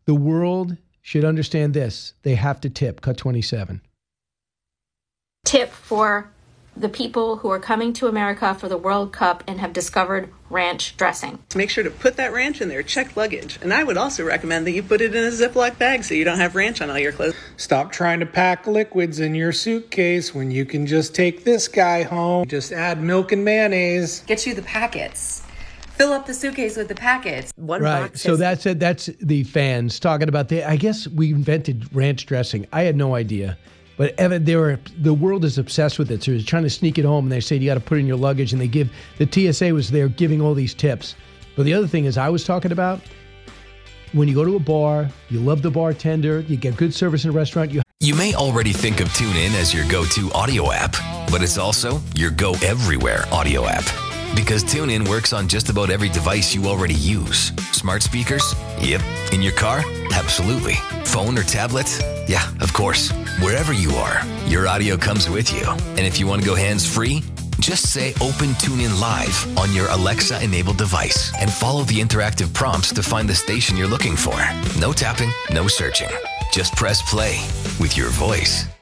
The world should understand this. They have to tip. Cut 27. Tip for the people who are coming to America for the World Cup and have discovered ranch dressing. Make sure to put that ranch in their checked luggage. And I would also recommend that you put it in a Ziploc bag so you don't have ranch on all your clothes. Stop trying to pack liquids in your suitcase when you can just take this guy home. Just add milk and mayonnaise. Get you the packets. Fill up the suitcase with the packets. Right. So that's it. That's the fans talking about I guess we invented ranch dressing. I had no idea. But Evan, the world is obsessed with it. So they're trying to sneak it home, and they say you got to put it in your luggage. And the TSA was there giving all these tips. But the other thing is, I was talking about when you go to a bar, you love the bartender, you get good service in a restaurant. You may already think of TuneIn as your go-to audio app, but it's also your go everywhere audio app. Because TuneIn works on just about every device you already use. Smart speakers? Yep. In your car? Absolutely. Phone or tablet? Yeah, of course. Wherever you are, your audio comes with you. And if you want to go hands-free, just say Open TuneIn Live on your Alexa-enabled device and follow the interactive prompts to find the station you're looking for. No tapping, no searching. Just press play with your voice.